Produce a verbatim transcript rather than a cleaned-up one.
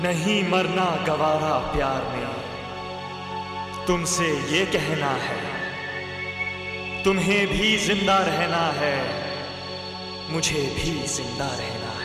नहीं मरना गवारा प्यार में, तुमसे ये कहना है, तुम्हें भी जिंदा रहना है, मुझे भी जिंदा रहना है।